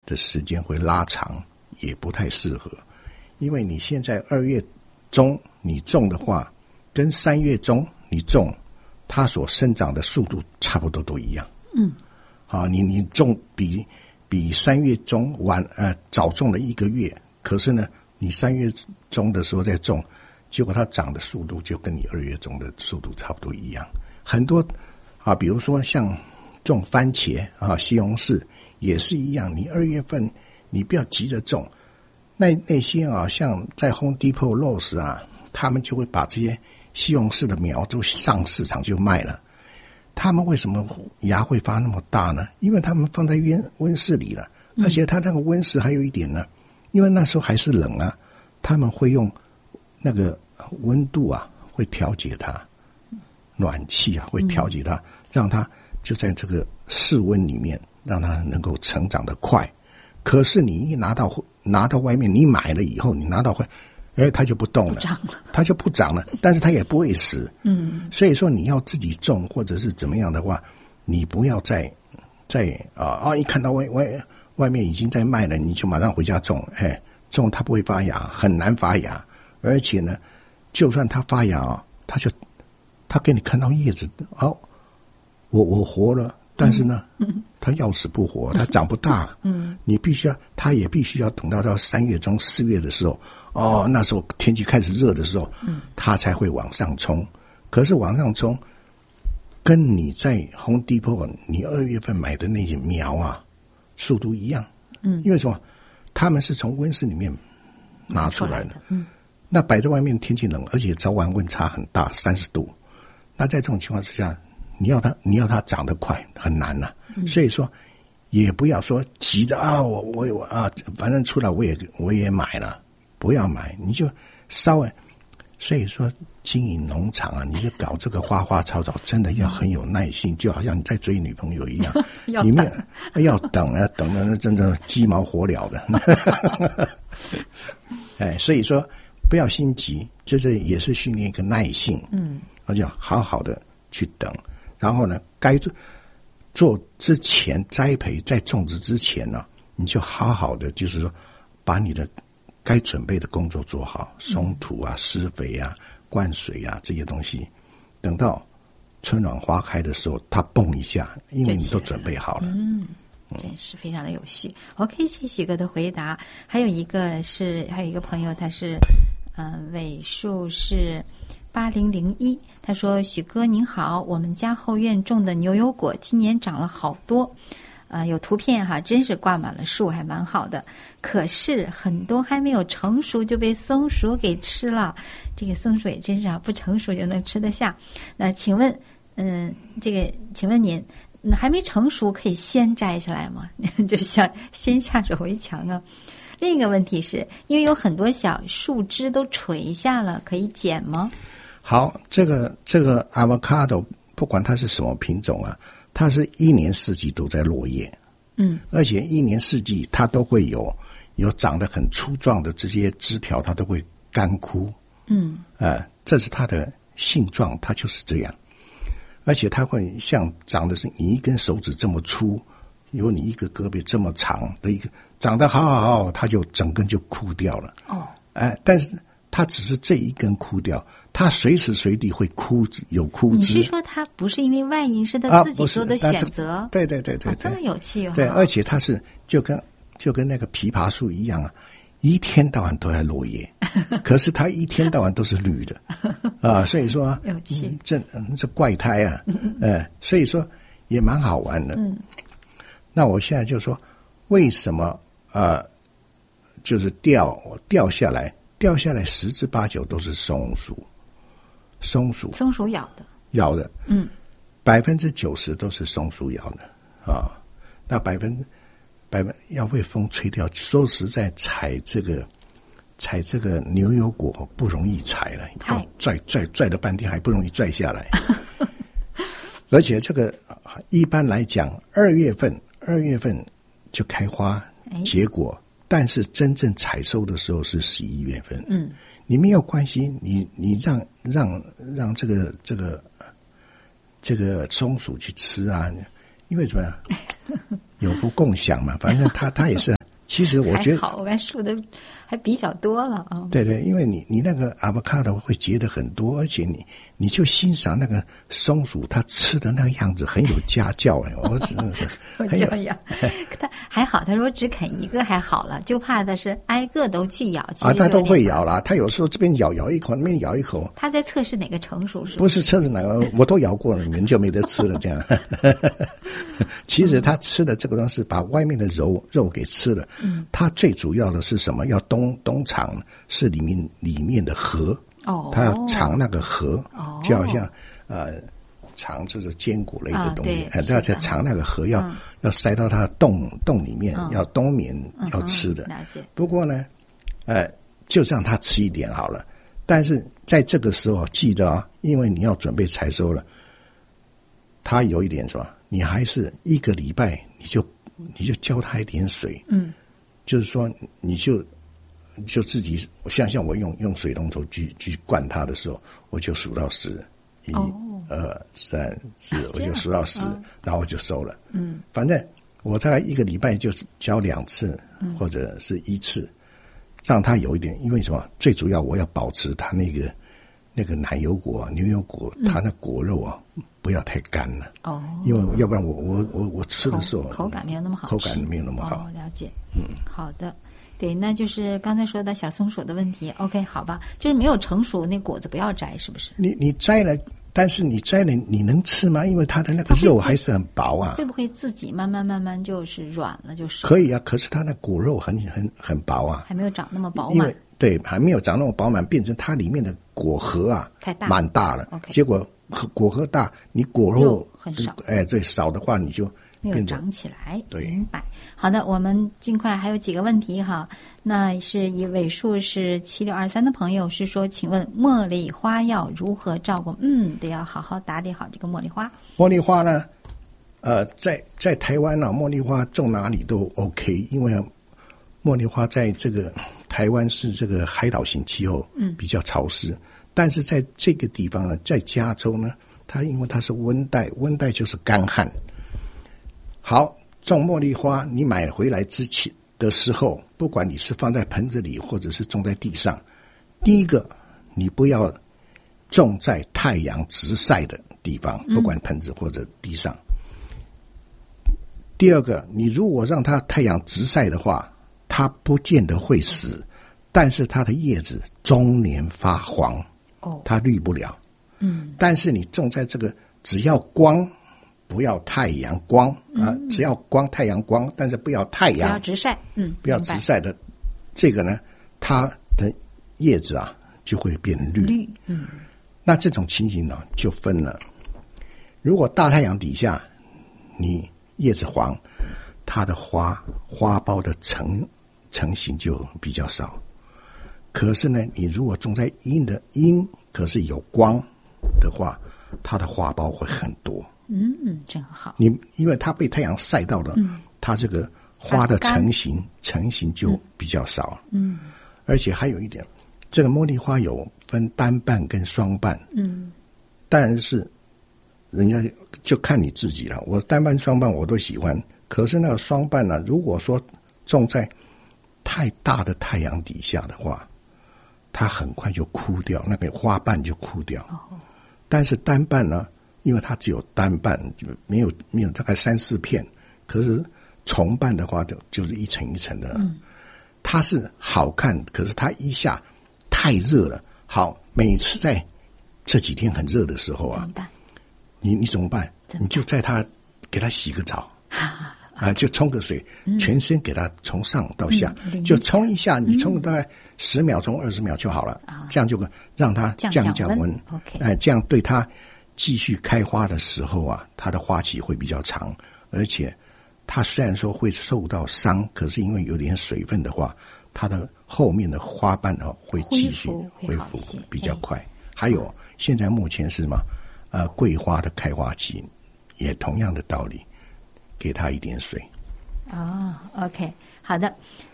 的时间会拉长，也不太适合。因为你现在2月中你种的话，跟3月中你种，它所生长的速度差不多都一样。你种比3月中早种了1个月，可是呢，你3月中的时候再种，结果它长的速度就跟你2月中的速度差不多一样。很多比如说像种番茄西红柿也是一样，你2月份你不要急着种。那些像在 Home Depot、Lowe's 他们就会把这些西红柿的苗都上市场就卖了。他们为什么芽会发那么大呢？因为他们放在温室里了，而且他那个温室还有一点呢，因为那时候还是冷他们会用那个温度会调节它，暖气会调节它，让它就在这个室温里面，让它能够成长得快。可是你一拿到外面，你买了以后，你拿到它就不动了，它就不长了，但是它也不会死。所以说你要自己种或者是怎么样的话，你不要再一看到外面已经在卖了，你就马上回家种。种它不会发芽，很难发芽，而且呢，就算它发芽它给你看到叶子我活了。但是呢，它要死不活，它长不大。你它也必须要等到3月中4月的时候，那时候天气开始热的时候，它才会往上冲。可是往上冲，跟你在 Home Depot 你2月份买的那些苗速度一样。因为什么？他们是从温室里面拿出来的。那摆在外面天气冷，而且早晚温差很大，30度。那在这种情况之下，你要它长得快很难所以说也不要说急着反正出来我也买了，不要买，你就稍微。所以说经营农场你就搞这个花花草草，真的要很有耐心，就好像你在追女朋友一样，里面要等的真的鸡毛火燎的。所以说不要心急，这也是训练一个耐性。而且好好的去等。然后呢，该做之前栽培，在种植之前呢，你就好好的，就是说，把你的该准备的工作做好，松土施肥灌水这些东西，等到春暖花开的时候，它蹦一下，因为你都准备好了。 真是非常的有序。OK， 谢谢许哥的回答。还有一个朋友，他是尾数是8001，他说：许哥您好，我们家后院种的牛油果今年长了好多，有图片真是挂满了树，还蛮好的。可是很多还没有成熟就被松鼠给吃了，这个松鼠也真是不成熟就能吃得下。那请问请问您还没成熟可以先摘下来吗？就是像先下手为强啊。另一个问题是，因为有很多小树枝都垂下了，可以剪吗？ 好，这个 avocado 不管它是什么品种它是1年4季都在落叶。而且1年4季它都会有长得很粗壮的这些枝条，它都会干枯。这是它的性状，它就是这样。而且它会像长的是你一根手指这么粗，有你一个胳膊这么长的一个，长得好，它就整根就枯掉了。但是它只是这一根枯掉，它随时随地会有枯枝。 你是说它不是因为外因，是它自己做的选择？ 对， 这么有趣对，而且它是就跟那个枇杷树一样一天到晚都在落叶，可是它一天到晚都是绿的所以说有趣， 这怪胎所以说也蛮好玩的。那我现在就说，为什么就是掉下来10之8九都是松鼠咬的，90%都是松鼠咬的那百分要被风吹掉。说实在，采这个牛油果不容易采了，拽了半天还不容易拽下来。而且这个一般来讲2月份就开花结果，但是真正采收的时候是11月份。你没有关系，你让这个松鼠去吃因为怎么样，有福共享嘛，反正他也是。其实我觉得还好，我看树的还比较多了啊。 对对，因为你那个 avocado 会结得很多，而且你就欣赏那个松鼠它吃的那个样子很有家教哎，我真的是很有样。他还好，他说只啃一个还好了，就怕的是挨个都去咬。其实他都会咬啦，他有时候这边咬一口，那边咬一口。 他在测试哪个成熟是不是测试哪个，我都咬过了，你们就没得吃了这样。其实他吃的这个东西是把外面的肉给吃了。它最主要的是什么？要冬藏是里面的核。它要藏那个核，就好像藏这个坚果类的东西，它要藏那个核，要塞到它的洞里面，要冬眠要吃的。不过呢，就让它吃一点好了。但是在这个时候记得啊，因为你要准备采收了，它有一点什么？你还是1个礼拜，你就浇它一点水，就是说你就自己像我用水龙头去灌它的时候，我就数到10，1、2、3、4，我就数到10，然后我就收了。反正我大概1个礼拜就是浇2次，或者是1次，让它有一点，因为什么？最主要我要保持它那个奶油果、牛油果，它那果肉啊不要太干了。因为要不然我吃的时候口感没有那么好， 口感没有那么好。 了解。好的。对，那就是刚才说的小松鼠的问题。OK， 好吧，就是没有成熟那果子不要摘，是不是？你摘了，但是你摘了你能吃吗？因为它的那个肉还是很薄啊。 会不会自己慢慢就是软了就是？ 可以啊，可是它的果肉很薄啊， 还没有长那么饱满。 对，还没有长那么饱满，变成它里面的果核啊太大， 蛮大了。 OK， 结果果核大，你果肉很少。 对，少的话你就没有长起来。 对， 明白。好的，我们尽快还有几个问题哈。那是以尾数是7623的朋友是说，请问茉莉花要如何照顾？得要好好打理好这个茉莉花。 茉莉花呢，在台湾呢，茉莉花种哪里都 OK， 因为茉莉花在这个台湾是这个海岛型气候，比较潮湿。但是在这个地方呢，在加州呢，因为它是温带就是干旱。好，种茉莉花，你买回来之前的时候，不管你是放在盆子里或者是种在地上，第一个你不要种在太阳直晒的地方，不管盆子或者地上。第二个，你如果让它太阳直晒的话，它不见得会死，但是它的叶子终年发黄，它绿不了。但是你种在这个只要光，不要太阳光啊，只要太阳光，但是不要太阳， 不要直晒， 不要直晒的，这个呢，它的叶子啊就会变绿。那这种情形呢就分了，如果大太阳底下你叶子黄，它的花苞的成型就比较少。可是呢，你如果种在阴可是有光的话，它的花苞会很多。 真好。 因为它被太阳晒到了，它这个花的成型就比较少。而且还有一点，这个茉莉花有分单瓣跟双瓣。但是人家就看你自己了。我单瓣双瓣我都喜欢，可是那个双瓣呢，如果说种在太大的太阳底下的话，它很快就枯掉，那个花瓣就枯掉。但是单瓣呢，因为它只有单瓣，就没有大概3-4片，可是重瓣的话就是一层一层的。它是好看，可是它一下太热了。好，每次在这几天很热的时候啊， 怎么办？ 你怎么办？你就给它洗个澡就冲个水，全身给它从上到下，就冲一下，你冲大概10秒钟、20秒就好了。这样就让它降温。这样对它继续开花的时候啊，它的花期会比较长，而且它虽然说会受到伤，可是因为有点水分的话，它的后面的花瓣会继续恢复比较快。还有现在目前是什么？桂花的开花期，也同样的道理，给它一点水。 OK， 好的。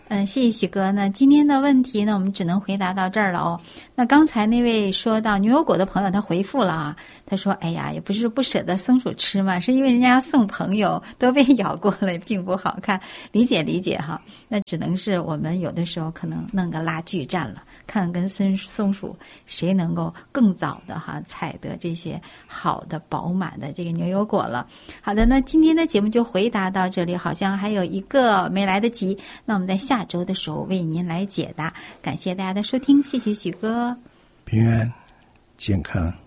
谢谢许哥。那今天的问题呢，我们只能回答到这儿了哦。那刚才那位说到牛油果的朋友，他回复了啊，他说：“哎呀，也不是不舍得松鼠吃嘛，是因为人家要送朋友，都被咬过了，并不好看。理解哈。那只能是我们有的时候可能弄个拉锯战了，看跟松鼠谁能够更早的采得这些好的饱满的这个牛油果了。好的，那今天的节目就回答到这里，好像还有一个没来得及，那我们在下周的时候为您来解答。感谢大家的收听，谢谢许哥。 平安健康。